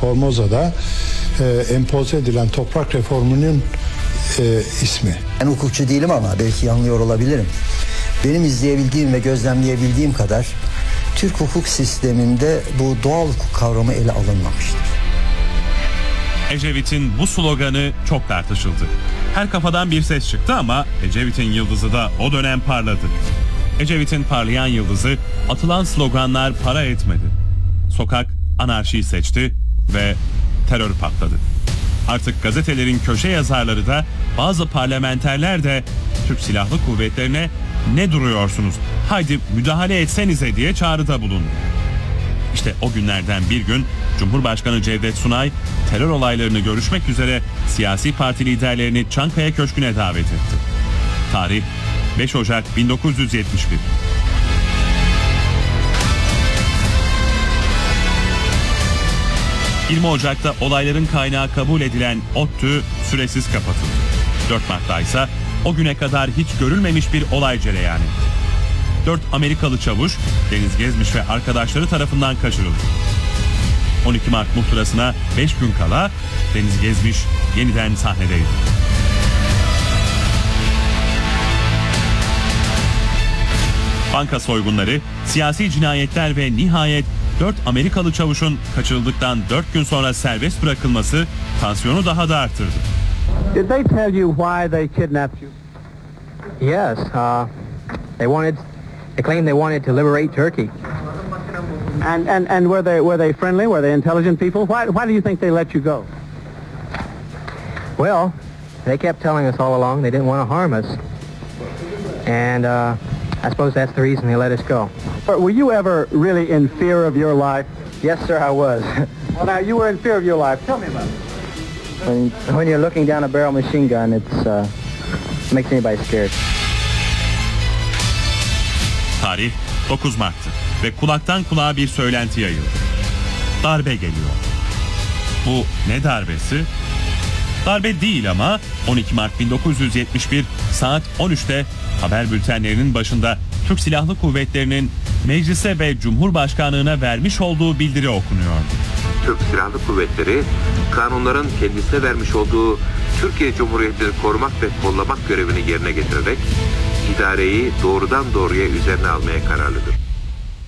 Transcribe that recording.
Formosa'da empoze edilen toprak reformunun ismi. Ben hukukçu değilim ama belki yanılıyor olabilirim. Benim izleyebildiğim ve gözlemleyebildiğim kadar Türk hukuk sisteminde bu doğal hukuk kavramı ele alınmamıştır. Ecevit'in bu sloganı çok tartışıldı. Her kafadan bir ses çıktı ama Ecevit'in yıldızı da o dönem parladı. Ecevit'in parlayan yıldızı atılan sloganlar para etmedi. Sokak anarşiyi seçti ve terör patladı. Artık gazetelerin köşe yazarları da bazı parlamenterler de Türk Silahlı Kuvvetlerine ne duruyorsunuz, haydi müdahale etsenize diye çağrıda bulundu. İşte o günlerden bir gün Cumhurbaşkanı Cevdet Sunay terör olaylarını görüşmek üzere siyasi parti liderlerini Çankaya Köşkü'ne davet etti. Tarih 5 Ocak 1971. ...20 Ocak'ta olayların kaynağı kabul edilen ODTÜ süresiz kapatıldı. 4 Mart'ta ise o güne kadar hiç görülmemiş bir olay cereyan etti. 4 Amerikalı çavuş Deniz Gezmiş ve arkadaşları tarafından kaçırıldı. 12 Mart muhtırasına 5 gün kala Deniz Gezmiş yeniden sahnedeydi. Banka soygunları, siyasi cinayetler ve nihayet 4 Amerikalı çavuşun kaçırıldıktan 4 gün sonra serbest bırakılması tansiyonu daha da arttırdı. Did they tell you why they kidnapped you? Yes, they claimed they wanted to liberate Turkey. And were they friendly? Were they intelligent people? Why do you think they let you go? Well, they kept telling us all along they didn't want to harm us. And I suppose that's the reason they let us go. Were you ever really in fear of your life? Yes, sir, I was. Well, now, you were in fear of your life. Tell me about it. When you're looking down a barrel machine gun, it makes anybody scared. Tarih 9 Mart'tı ve kulaktan kulağa bir söylenti yayıldı. Darbe geliyor. Bu ne darbesi? Darbe değil ama 12 Mart 1971 saat 13'te haber bültenlerinin başında Türk Silahlı Kuvvetleri'nin meclise ve Cumhurbaşkanlığına vermiş olduğu bildiri okunuyordu. Türk Silahlı Kuvvetleri kanunların kendisine vermiş olduğu Türkiye Cumhuriyeti'ni korumak ve kollamak görevini yerine getirerek idareyi doğrudan doğruya üzerine almaya kararlıdır.